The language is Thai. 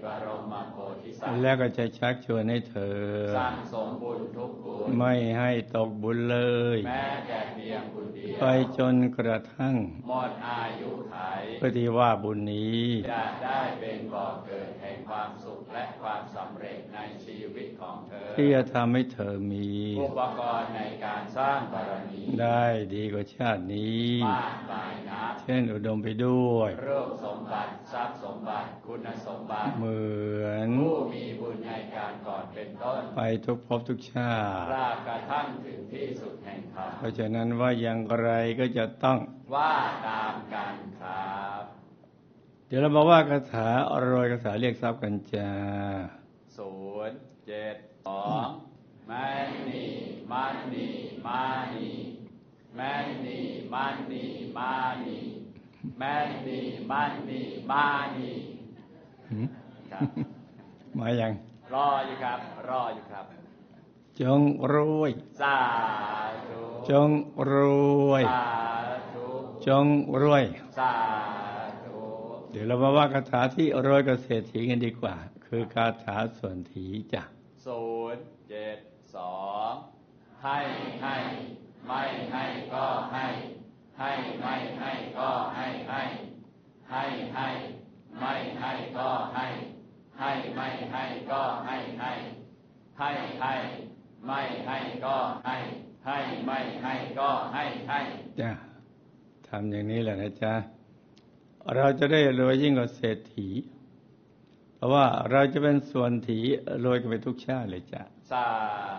บรมโพธิสัตว์แล้วก็จะชักชวนให้เธอสร้างสมบุญทุกบุญไม่ให้ตกบุญเลยแม้แต่เพียงบุญเดียวไปจนกระทั่งหมดอายุขัยเพื่อที่ว่าบุญนี้จะได้เป็นบ่อเกิดแห่งความสุขและความสำเร็จในชีวิตของเธอที่จะทำให้เธอมีอุปกรณ์ในการสร้างบารมีได้ดีกว่าชาตินี้มากมายนักเช่นอุดมไปด้วยรูปสมบัติทรัพย์สมบัติคุณสมบัติเหมือนผู้มีบุญในการก่อนเป็นต้นไปทุกภพทุกชาติลากกระทั่งถึงที่สุดแห่งธรรมเพราะฉะนั้นว่าอย่างไรก็จะต้องว่าตามกันครับเดี๋ยวเรามาว่าคาถาอรวยคาถาเรียกทรัพย์กันจ้า 072มันนีมันนีมานีแมนนีมันนีมานีแมนนีมันนีมานีมายังรออยู่ครับจงรวยสาธุจงรวยสาธุจงรวยสาธุเดี๋ยวเรามาว่าคาถาที่รวยกับเศรษฐีกันดีกว่าคือคาถาส่วนถีจ้ะ 072ให้ไม่ให้ก็ให้ไม่ให้ก็ให้ให้ไม่ให้ก็ให้ไม่ให้ก็ให้ไม่ให้ก็ให้ไม่ให้ก็ให้จ้ะทำอย่างนี้แหละนะจ๊ะเราจะได้รวยยิ่งกว่าเศรษฐีเพราะว่าเราจะเป็นส่วนถีรวยกันไปทุกชาติเลยจ้ะ